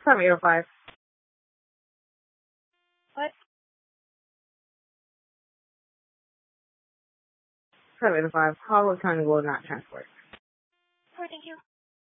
7805. What? 7805. Call return will not transport. Oh, thank you.